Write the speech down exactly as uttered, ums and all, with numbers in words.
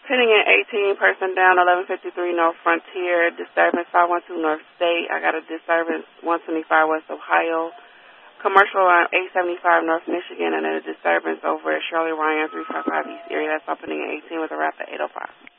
Pending in eighteen, person down, eleven fifty-three North Frontier, disturbance five one two North State. I got a disturbance one twenty-five West Ohio. Commercial on eight seventy-five North Michigan, and then a disturbance over at Shirley Ryan three five five East area. That's all pending in eighteen with a wrap at eight oh five.